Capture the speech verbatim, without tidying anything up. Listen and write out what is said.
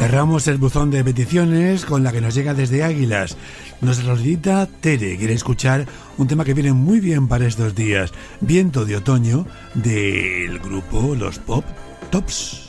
Cerramos el buzón de peticiones con la que nos llega desde Águilas. Nos solicita Tere, quiere escuchar un tema que viene muy bien para estos días, Viento de Otoño, del grupo Los Pop Tops.